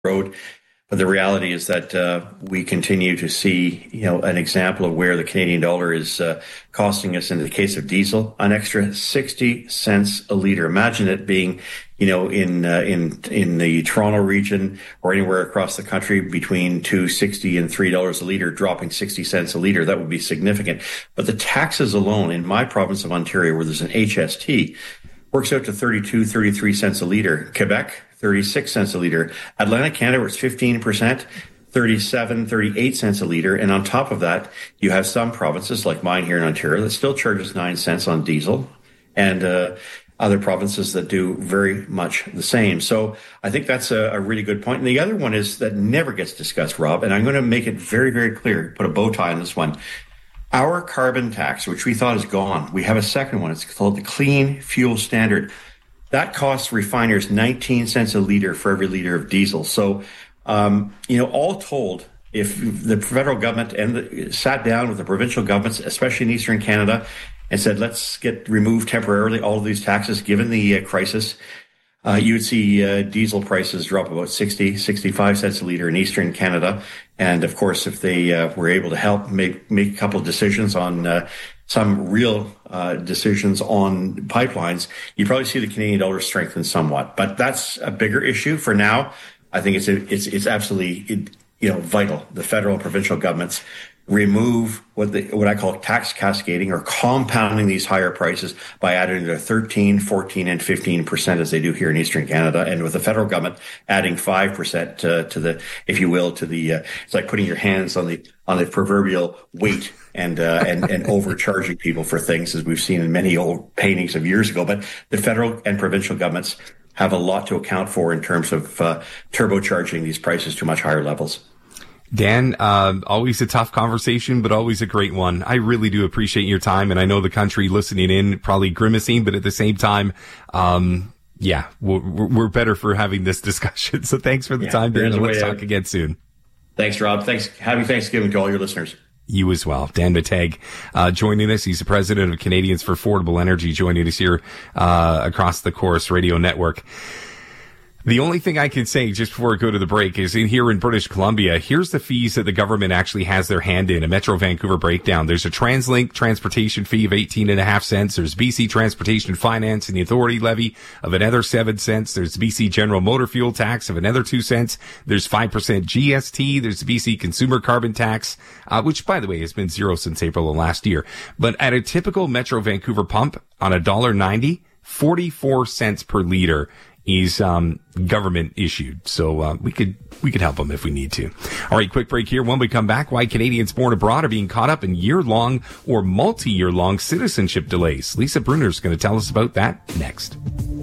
road. But the reality is that we continue to see, an example of where the Canadian dollar is costing us, in the case of diesel, an extra 60 cents a litre. Imagine it being, in the Toronto region or anywhere across the country between $2.60 and $3 a litre, dropping 60 cents a litre. That would be significant. But the taxes alone in my province of Ontario, where there's an HST, works out to 32, 33 cents a litre. Quebec, 36 cents a litre. Atlantic Canada, where it's 15%, 37, 38 cents a litre. And on top of that, you have some provinces like mine here in Ontario that still charges 9 cents on diesel, and other provinces that do very much the same. So I think that's a really good point. And the other one is that never gets discussed, Rob, and I'm going to make it very, very clear, put a bow tie on this one. Our carbon tax, which we thought is gone, we have a second one. It's called the Clean Fuel Standard. That costs refiners 19 cents a litre for every litre of diesel. So, all told, if the federal government sat down with the provincial governments, especially in Eastern Canada, and said, let's remove temporarily all of these taxes given the crisis, you would see diesel prices drop about 60, 65 cents a litre in Eastern Canada. And of course, if they were able to help make a couple of decisions on some real decisions on pipelines, you'd probably see the Canadian dollar strengthen somewhat. But that's a bigger issue. For now, I think it's absolutely vital. The federal and provincial governments remove what I call tax cascading, or compounding these higher prices by adding to 13, 14, and 15% as they do here in Eastern Canada, and with the federal government adding 5% to the, if you will, to the it's like putting your hands on the proverbial weight and overcharging people for things, as we've seen in many old paintings of years ago. But the federal and provincial governments have a lot to account for in terms of turbocharging these prices to much higher levels. Dan, always a tough conversation, but always a great one. I really do appreciate your time, and I know the country listening in probably grimacing, but at the same time, we're better for having this discussion. So thanks for the time, Dan, and let's talk again soon. Thanks, Rob. Thanks. Happy Thanksgiving to all your listeners. You as well. Dan Mateg, joining us. He's the president of Canadians for Affordable Energy, joining us here, across the Chorus Radio Network. The only thing I can say just before I go to the break is here in British Columbia, here's the fees that the government actually has their hand in. A Metro Vancouver breakdown. There's a TransLink transportation fee of 18.5 cents. There's BC Transportation Finance and the Authority levy of another 7 cents. There's BC General Motor Fuel Tax of another 2 cents. There's 5% GST. There's the BC Consumer Carbon Tax, which, by the way, has been zero since April of last year. But at a typical Metro Vancouver pump on $1.90, 44 cents per litre is government issued. So we could help them if we need to. All right, quick break here. When we come back, why Canadians born abroad are being caught up in year-long or multi-year-long citizenship delays. Lisa Bruner's going to tell us about that next.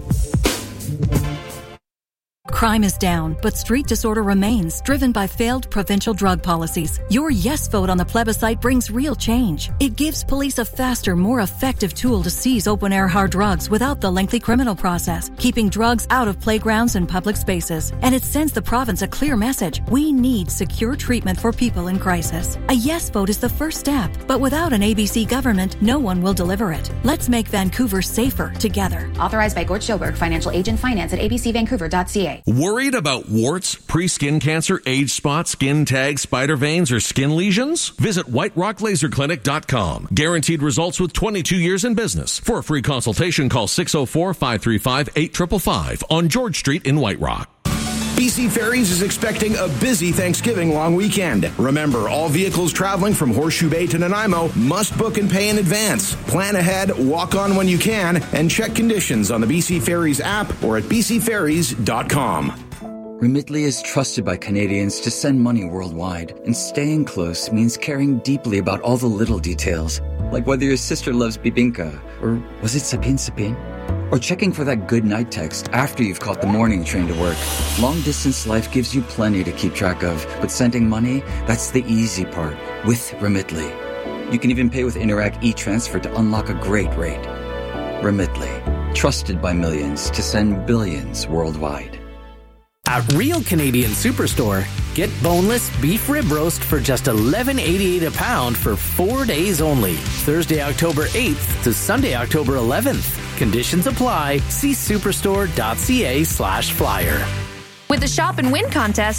Crime is down, but street disorder remains, driven by failed provincial drug policies. Your yes vote on the plebiscite brings real change. It gives police a faster, more effective tool to seize open-air hard drugs without the lengthy criminal process, keeping drugs out of playgrounds and public spaces. And it sends the province a clear message. We need secure treatment for people in crisis. A yes vote is the first step, but without an ABC government, no one will deliver it. Let's make Vancouver safer together. Authorized by Gort Schoberg, financial agent, finance at abcvancouver.ca. Worried about warts, pre-skin cancer, age spots, skin tags, spider veins, or skin lesions? Visit whiterocklaserclinic.com. Guaranteed results with 22 years in business. For a free consultation, call 604-535-8555 on George Street in White Rock. BC Ferries is expecting a busy Thanksgiving long weekend. Remember, all vehicles traveling from Horseshoe Bay to Nanaimo must book and pay in advance. Plan ahead, walk on when you can, and check conditions on the BC Ferries app or at bcferries.com. Remitly is trusted by Canadians to send money worldwide, and staying close means caring deeply about all the little details, like whether your sister loves bibinka, or was it sapin sapin? Or checking for that good night text after you've caught the morning train to work. Long-distance life gives you plenty to keep track of, but sending money, that's the easy part with Remitly. You can even pay with Interac e-Transfer to unlock a great rate. Remitly, trusted by millions to send billions worldwide. At Real Canadian Superstore, get boneless beef rib roast for just $11.88 a pound for 4 days only. Thursday, October 8th to Sunday, October 11th. Conditions apply. See superstore.ca/flyer. With the Shop and Win contest,